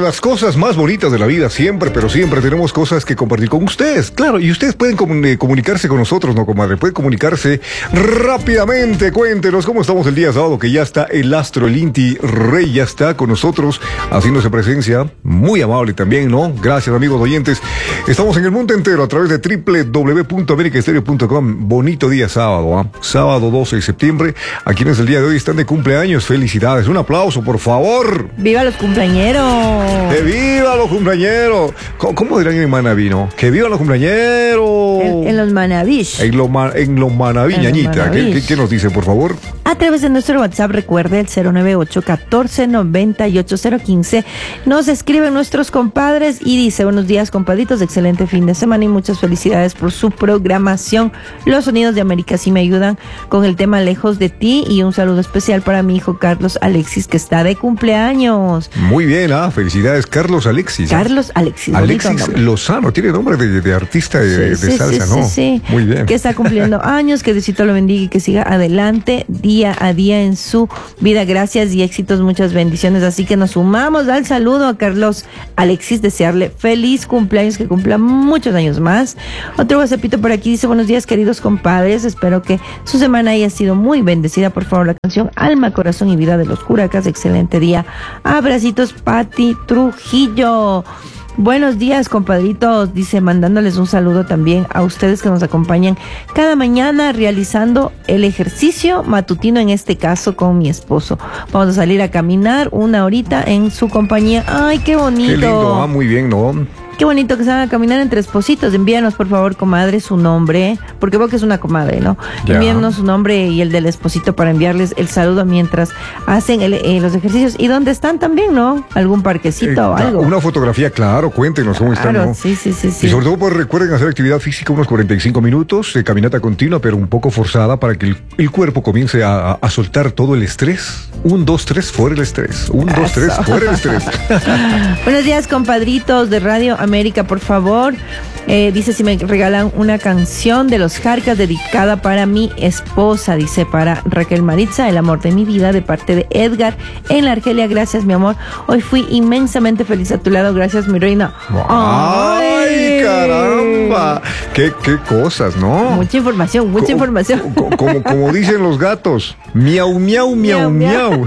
las cosas más bonitas de la vida, siempre, pero siempre tenemos cosas que compartir con ustedes. Claro, y ustedes pueden comunicarse con nosotros, ¿no, comadre? Pueden comunicarse rápidamente. Cuéntenos cómo estamos el día sábado, que ya está el astro, el Inti Rey, ya está con nosotros, haciéndose presencia. Muy amable también, ¿no? Gracias, amigos oyentes. Estamos en el mundo entero a través de www.americaestereo.com. Bonito día sábado, ¿eh? Sábado 12 de septiembre. A quienes el día de hoy están de cumpleaños, felicidades. Un aplauso, por favor. ¡Viva los cumpleañeros! ¡Que viva los cumpleañeros! ¿Cómo dirán en Manaví, no? ¡Que viva los cumpleaños! En los Manavís. En los Manaví, ñañita. ¿Qué nos dice, por favor? A través de nuestro WhatsApp, recuerde el 098-1498-015. Nos escriben nuestros compadres y dice: buenos días, compadritos, excelente fin de semana y muchas felicidades por su programación. Los sonidos de América sí me ayudan con el tema Lejos de ti, y un saludo especial para mi hijo Carlos Alexis, que está de cumpleaños. Muy bien, felicidades, Carlos Alexis. Carlos Alexis. Alexis Lozano, tiene nombre de artista de salsa, ¿no? Sí. Muy bien. Que está cumpliendo años, que Diosito lo bendiga y que siga adelante día a día en su vida. Gracias y éxitos, muchas bendiciones. Así que nos sumamos al saludo a Carlos Alexis, desearle feliz cumpleaños, que cumpla muchos años más. Otro WhatsAppito por aquí dice: buenos días, queridos compadres, espero que su semana haya sido muy bendecida. Por favor, la canción Alma, Corazón y Vida de los Curacas. Excelente día. Abracitos, Pati Trujillo. Buenos días, compadritos, dice, mandándoles un saludo también a ustedes que nos acompañan cada mañana realizando el ejercicio matutino, en este caso con mi esposo. Vamos a salir a caminar una horita en su compañía. ¡Ay, qué bonito! Qué lindo, muy bien, ¿no? Qué bonito que se van a caminar entre espositos. Envíanos, por favor, comadre, su nombre, porque veo que es una comadre, ¿no? Ya. Envíanos su nombre y el del esposito para enviarles el saludo mientras hacen los ejercicios. ¿Y dónde están también, no? ¿Algún parquecito o algo? Una fotografía, claro, cuéntenos cómo están, ¿no? Sí. Y sobre todo, pues recuerden hacer actividad física unos 45 minutos, de caminata continua, pero un poco forzada, para que el cuerpo comience a soltar todo el estrés. 1, 2, 3, fuera el estrés. 1, 2, 3, fuera el estrés. Buenos días, compadritos de Radio América, por favor. Dice si me regalan una canción de los Jarcas dedicada para mi esposa. Dice: para Raquel Maritza, el amor de mi vida, de parte de Edgar en la Argelia. Gracias, mi amor. Hoy fui inmensamente feliz a tu lado. Gracias, mi reina. ¡Ay, caramba! ¡Qué cosas, ¿no? Mucha información. Como dicen los gatos. Miau, miau, miau, miau.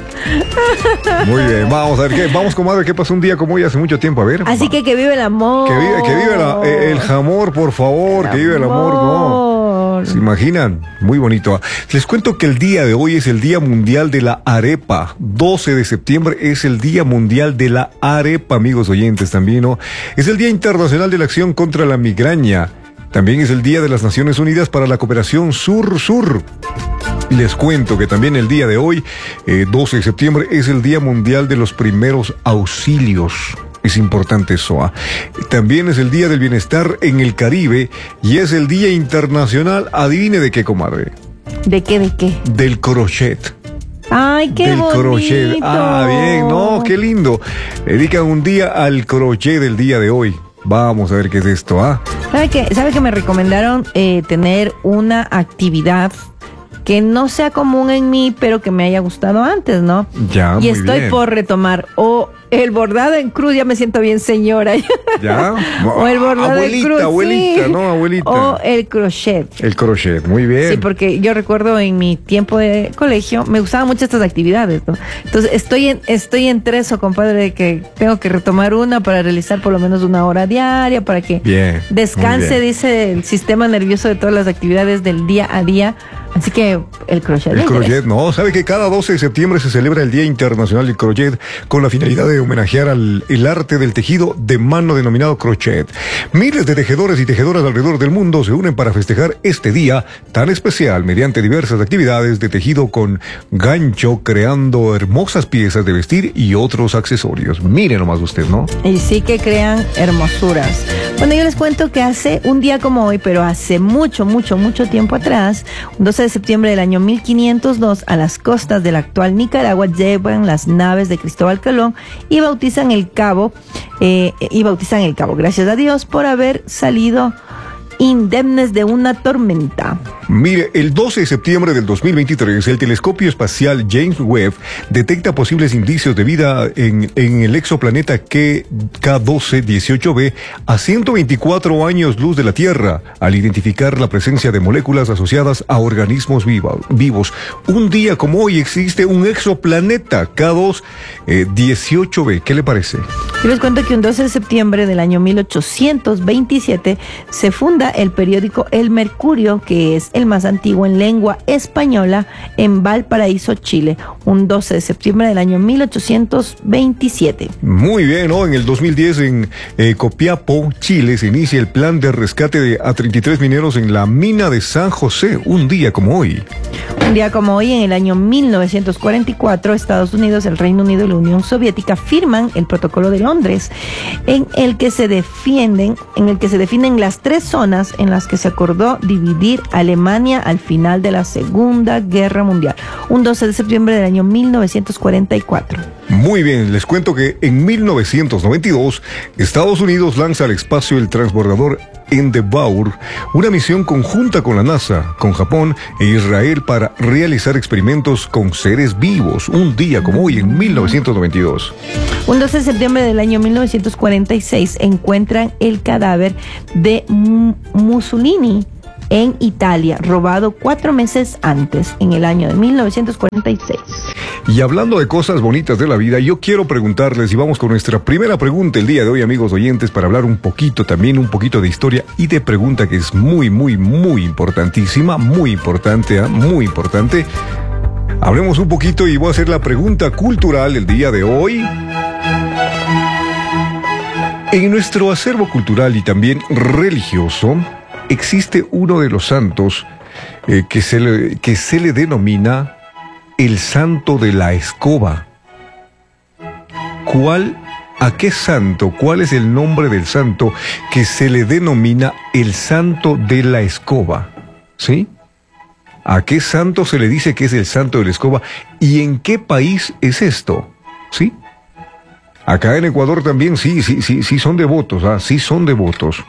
Muy bien, vamos a ver qué. Vamos, comadre, ¿qué pasó un día como hoy hace mucho tiempo? A ver. Así que vive el amor. Que vive el amor, por favor. Que vive el amor, no. ¿Se imaginan? Muy bonito. Les cuento que el día de hoy es el Día Mundial de la Arepa. 12 de septiembre es el Día Mundial de la Arepa, amigos oyentes, también, ¿no? Es el Día Internacional de la Acción contra la Migraña. También es el Día de las Naciones Unidas para la Cooperación Sur-Sur. Les cuento que también el día de hoy, 12 de septiembre, es el Día Mundial de los Primeros Auxilios. Es importante eso. También es el Día del Bienestar en el Caribe y es el Día Internacional, adivine de qué, comadre. ¿De qué? Del crochet. ¡Ay, qué bonito! Crochet. Bien, no, qué lindo. Dedican un día al crochet del día de hoy. Vamos a ver qué es esto, ¿Sabe que me recomendaron tener una actividad que no sea común en mí, pero que me haya gustado antes, ¿no? Ya, y estoy por retomar el bordado en cruz. Ya me siento bien señora. ¿Ya? O el bordado en cruz. Abuelita, sí. ¿no? Abuelita. O el crochet. El crochet, muy bien. Sí, porque yo recuerdo en mi tiempo de colegio, me gustaban mucho estas actividades, ¿no? Entonces, estoy entre eso, compadre, de que tengo que retomar una para realizar por lo menos 1 hora diaria, para que descanse, dice, el sistema nervioso de todas las actividades del día a día. Así que el crochet. El crochet, no. ¿Sabe que cada 12 de septiembre se celebra el Día Internacional del Crochet con la finalidad de homenajear el arte del tejido de mano denominado crochet? Miles de tejedores y tejedoras alrededor del mundo se unen para festejar este día tan especial mediante diversas actividades de tejido con gancho, creando hermosas piezas de vestir y otros accesorios. Mire nomás usted, ¿no? Y sí que crean hermosuras. Bueno, yo les cuento que hace un día como hoy, pero hace mucho tiempo atrás, 12 de septiembre del año 1502, a las costas del actual Nicaragua llevan las naves de Cristóbal Colón y bautizan el Cabo, gracias a Dios por haber salido indemnes de una tormenta. Mire, el 12 de septiembre del 2023, el telescopio espacial James Webb detecta posibles indicios de vida en el exoplaneta K12-18b a 124 años luz de la Tierra, al identificar la presencia de moléculas asociadas a organismos vivos. Un día como hoy existe un exoplaneta K2-18b. ¿Qué le parece? Yo les cuento que un 12 de septiembre del año 1827 se funda el periódico El Mercurio, que es el más antiguo en lengua española, en Valparaíso, Chile. Un 12 de septiembre del año 1827. Muy bien, ¿no? En el 2010 en Copiapó, Chile, se inicia el plan de rescate a 33 mineros en la mina de San José, un día como hoy. Un día como hoy, en el año 1944, Estados Unidos, el Reino Unido y la Unión Soviética firman el Protocolo de Londres, en el que se definen las tres zonas en las que se acordó dividir Alemania al final de la Segunda Guerra Mundial. Un 12 de septiembre del año 1944. Muy bien, les cuento que en 1992, Estados Unidos lanza al espacio el transbordador Endeavour, una misión conjunta con la NASA, con Japón e Israel para realizar experimentos con seres vivos, un día como hoy en 1992. Un 12 de septiembre del año 1946 encuentran el cadáver de Mussolini en Italia, robado 4 meses antes, en el año de 1946. Y hablando de cosas bonitas de la vida, yo quiero preguntarles, y vamos con nuestra primera pregunta el día de hoy, amigos oyentes, para hablar un poquito de historia y de pregunta que es muy importantísima, muy importante. Hablemos un poquito y voy a hacer la pregunta cultural el día de hoy. En nuestro acervo cultural y también religioso, existe uno de los santos que se le denomina el santo de la escoba. ¿Cuál es el nombre del santo que se le denomina el santo de la escoba? ¿Sí? ¿A qué santo se le dice que es el santo de la escoba? ¿Y en qué país es esto? ¿Sí? Acá en Ecuador también sí son devotos, sí son devotos.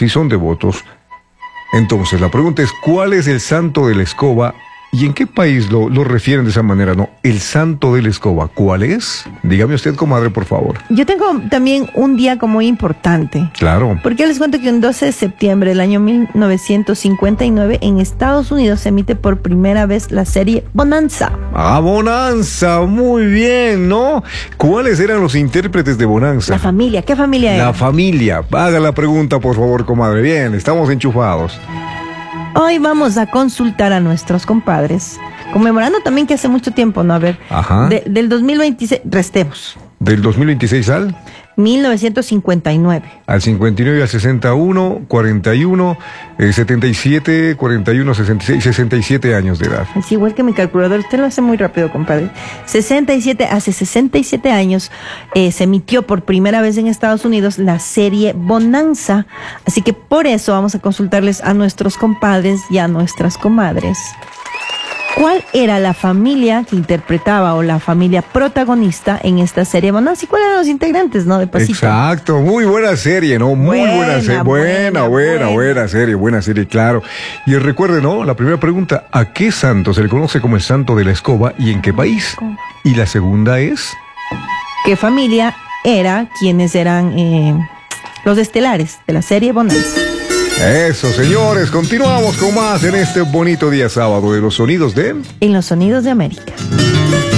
Entonces, la pregunta es, ¿cuál es el santo de la escoba? ¿Y en qué país lo refieren de esa manera? No, el santo de la escoba, ¿cuál es? Dígame usted, comadre, por favor. Yo tengo también un día como muy importante. Claro. Porque les cuento que un 12 de septiembre del año 1959 en Estados Unidos se emite por primera vez la serie Bonanza. Ah, Bonanza, muy bien, ¿no? ¿Cuáles eran los intérpretes de Bonanza? La familia, ¿qué familia era? La familia. Haga la pregunta, por favor, comadre. Bien, estamos enchufados. Hoy vamos a consultar a nuestros compadres, conmemorando también que hace mucho tiempo, ¿no? A ver, del 2026, restemos. ¿Del 2026 al? 1959. Al 59, al 61, 41, 77, 41, 66, 67 años de edad. Es igual que mi calculador, usted lo hace muy rápido, compadre. Hace 67 años se emitió por primera vez en Estados Unidos la serie Bonanza. Así que por eso vamos a consultarles a nuestros compadres y a nuestras comadres. ¿Cuál era la familia que interpretaba o la familia protagonista en esta serie Bonanza? ¿Y cuáles eran los integrantes, no? De Pasito. Exacto, muy buena serie, ¿no? Muy buena serie, buena serie, claro. Y recuerden, ¿no? La primera pregunta, ¿a qué santo se le conoce como el santo de la escoba y en qué país? Y la segunda es, ¿qué familia era quienes eran los estelares de la serie Bonanza? Eso, señores, continuamos con más en este bonito día sábado de los sonidos de... En los sonidos de América.